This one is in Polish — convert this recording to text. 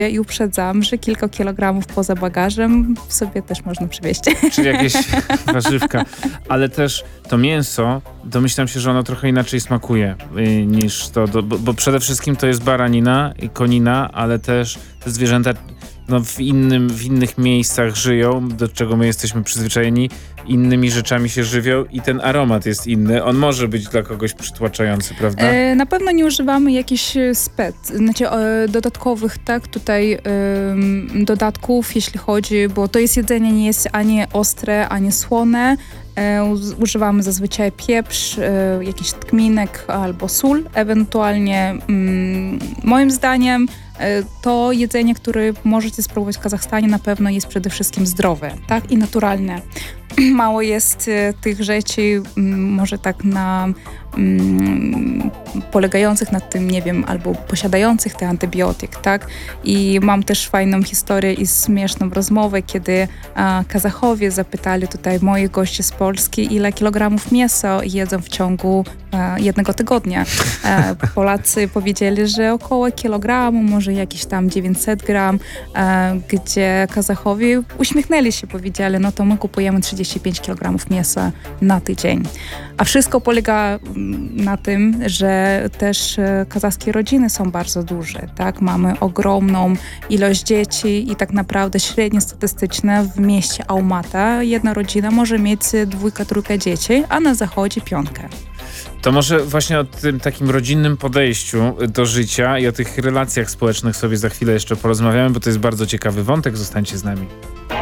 i uprzedzam, że kilka kilogramów poza bagażem w sobie też można przywieźć. Czyli jakieś warzywka. Ale też to mięso, domyślam się, że ono trochę inaczej smakuje niż to, bo przede wszystkim to jest baranina i konina, ale też te zwierzęta w innych miejscach żyją, do czego my jesteśmy przyzwyczajeni, innymi rzeczami się żywią i ten aromat jest inny. On może być dla kogoś przytłaczający, prawda? Na pewno nie używamy jakichś dodatkowych, tak, tutaj dodatków, jeśli chodzi, bo to jest jedzenie nie jest ani ostre, ani słone. Używamy zazwyczaj pieprz, jakiś tchminek albo sól. Ewentualnie moim zdaniem to jedzenie, które możecie spróbować w Kazachstanie, na pewno jest przede wszystkim zdrowe, tak, i naturalne. Mało jest tych rzeczy, może tak polegających na tym, nie wiem, albo posiadających ten antybiotyk, tak? I mam też fajną historię i śmieszną rozmowę, kiedy Kazachowie zapytali tutaj moich gości z Polski, ile kilogramów mięsa jedzą w ciągu jednego tygodnia. Polacy powiedzieli, że około kilogramu, może jakieś tam 900 gram, gdzie Kazachowie uśmiechnęli się, powiedzieli, no to my kupujemy 35 kilogramów mięsa na tydzień. A wszystko polega na tym, że też kazachskie rodziny są bardzo duże, tak? Mamy ogromną ilość dzieci i tak naprawdę średnie statystyczne w mieście Almata jedna rodzina może mieć 2-3 dzieci, a na zachodzie 5. To może właśnie o tym takim rodzinnym podejściu do życia i o tych relacjach społecznych sobie za chwilę jeszcze porozmawiamy, bo to jest bardzo ciekawy wątek. Zostańcie z nami.